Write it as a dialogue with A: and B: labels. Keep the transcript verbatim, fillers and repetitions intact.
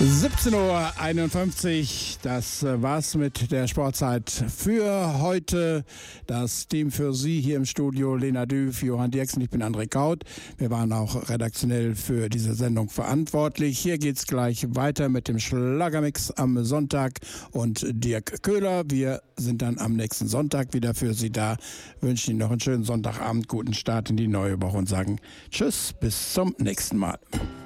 A: siebzehn Uhr einundfünfzig, das war's mit der Sportzeit für heute. Das Team für Sie hier im Studio, Lena Düff, Johann Dirks und ich bin André Kaut. Wir waren auch redaktionell für diese Sendung verantwortlich. Hier geht's gleich weiter mit dem Schlagermix am Sonntag und Dirk Köhler. Wir sind dann am nächsten Sonntag wieder für Sie da. Wünschen Ihnen noch einen schönen Sonntagabend, guten Start in die neue Woche und sagen Tschüss, bis zum nächsten Mal.